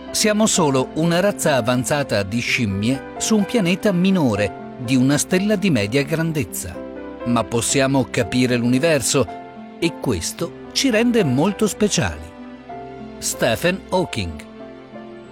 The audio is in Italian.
Siamo solo una razza avanzata di scimmie su un pianeta minore di una stella di media grandezza, ma possiamo capire l'universo e questo ci rende molto speciali. Stephen Hawking.